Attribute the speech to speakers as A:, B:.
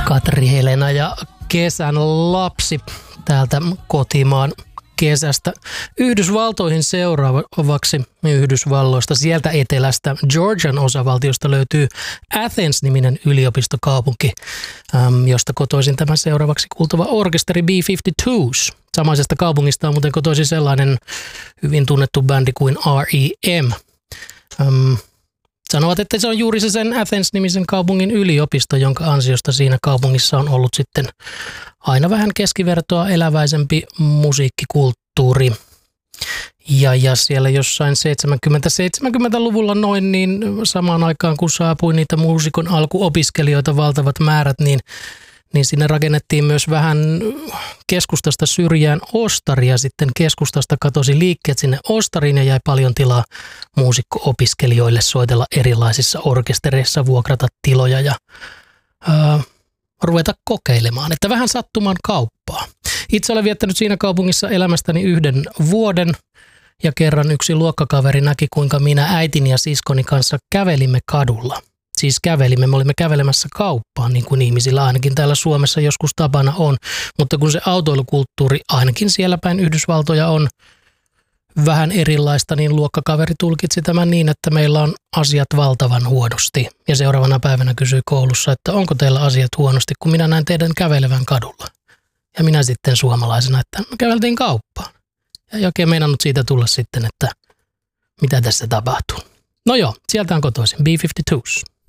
A: Katri Helena ja kesän lapsi täältä kotimaan kesästä Yhdysvaltoihin seuraavaksi Yhdysvalloista. Sieltä etelästä Georgian osavaltiosta löytyy Athens-niminen yliopistokaupunki, josta kotoisin tämä seuraavaksi kuultava orkesteri B-52s. Samaisesta kaupungista on muuten kotoisin sellainen hyvin tunnettu bändi kuin R.E.M. Sanovat, että se on juuri se sen Athens-nimisen kaupungin yliopisto, jonka ansiosta siinä kaupungissa on ollut sitten aina vähän keskivertoa eläväisempi musiikkikulttuuri. Ja siellä jossain 70-luvulla noin, niin samaan aikaan kun saapui niitä muusikon alkuopiskelijoita valtavat määrät, niin sinne rakennettiin myös vähän keskustasta syrjään ostari ja sitten keskustasta katosi liikkeet sinne ostariin ja jäi paljon tilaa muusikko-opiskelijoille soitella erilaisissa orkestereissa, vuokrata tiloja ja ruveta kokeilemaan, että vähän sattuman kauppaa. Itse olen viettänyt siinä kaupungissa elämästäni 1 vuoden ja kerran yksi luokkakaveri näki, kuinka minä äitini ja siskoni kanssa kävelimme kadulla. Siis me olimme kävelemässä kauppaan, niin kuin ihmisillä ainakin täällä Suomessa joskus tapana on, mutta kun se autoilukulttuuri ainakin siellä päin Yhdysvaltoja on vähän erilaista, niin luokkakaveri tulkitsi tämän niin, että meillä on asiat valtavan huonosti. Ja seuraavana päivänä kysyi koulussa, että onko teillä asiat huonosti, kun minä näin teidän kävelevän kadulla. Ja minä sitten suomalaisena, että me käveltiin kauppaan. Ja ei oikein meinannut siitä tulla sitten, että mitä tässä tapahtuu. No joo, sieltä on kotoisin B-52s.